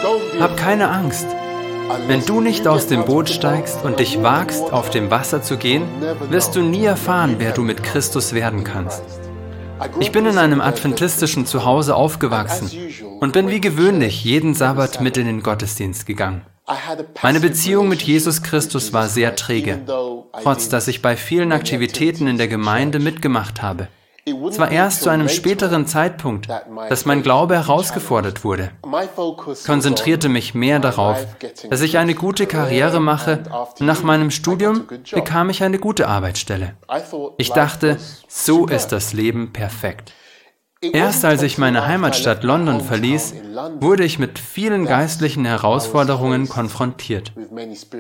Hab keine Angst. Wenn du nicht aus dem Boot steigst und dich wagst, auf dem Wasser zu gehen, wirst du nie erfahren, wer du mit Christus werden kannst. Ich bin in einem adventistischen Zuhause aufgewachsen und bin wie gewöhnlich jeden Sabbat mit in den Gottesdienst gegangen. Meine Beziehung mit Jesus Christus war sehr träge, trotz dass ich bei vielen Aktivitäten in der Gemeinde mitgemacht habe. Es war erst zu einem späteren Zeitpunkt, dass mein Glaube herausgefordert wurde. Ich konzentrierte mich mehr darauf, dass ich eine gute Karriere mache und nach meinem Studium bekam ich eine gute Arbeitsstelle. Ich dachte, so ist das Leben perfekt. Erst als ich meine Heimatstadt London verließ, wurde ich mit vielen geistlichen Herausforderungen konfrontiert.